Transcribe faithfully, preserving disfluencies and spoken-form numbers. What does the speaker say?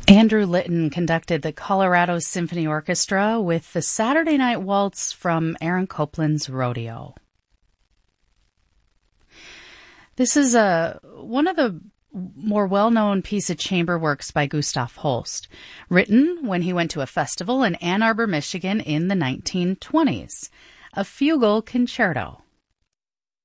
Andrew Litton conducted the Colorado Symphony Orchestra with the Saturday Night Waltz from Aaron Copland's Rodeo. This is a one of the more well-known piece of chamber works by Gustav Holst, written when he went to a festival in Ann Arbor, Michigan in the nineteen twenties, a fugal concerto.